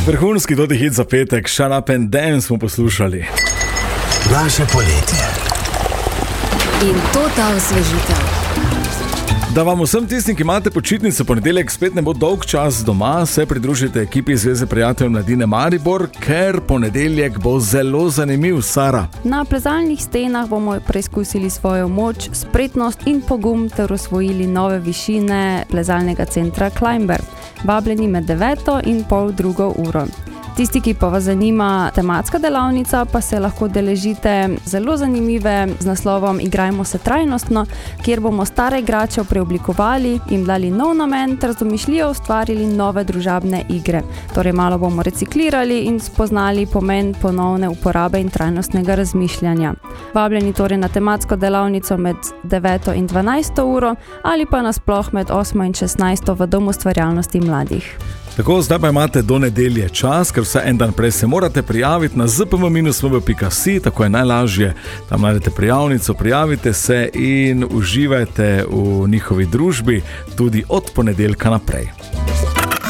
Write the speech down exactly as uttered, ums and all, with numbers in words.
Vrhunski dodi hit za petek, Shut Up and Dance smo poslušali. Naše poletje. In to ta osvežitev. Da vam vsem tistim, ki imate počitnice, ponedeljek spet ne bo dolg čas doma, se pridružite ekipi Zveze prijateljev mladine Maribor, ker ponedeljek bo zelo zanimiv. Sara. Na plezalnih stenah bomo preizkusili svojo moč, spretnost in pogum ter osvojili nove višine plezalnega centra Climber. Vabljeni med deveto in pol drugo uro. Tisti, ki pa vas zanima tematska delavnica, pa se lahko deležite zelo zanimive z naslovom Igrajmo se trajnostno, kjer bomo stare igrače preoblikovali, jim dali nov namen ter z domišljijo ustvarili nove družabne igre. Torej malo bomo reciklirali in spoznali pomen ponovne uporabe in trajnostnega razmišljanja. Vabljeni torej na tematsko delavnico med deveto in dvanajsto uro ali pa nasploh med osmo in šestnajsto v Domu ustvarjalnosti mladih. Tako, zdaj pa imate do nedelje čas, ker vse en dan prej se morate prijaviti na z p m minus m b pika si, tako je najlažje. Tam najdete prijavnico, prijavite se in uživajte v njihovi družbi tudi od ponedeljka naprej.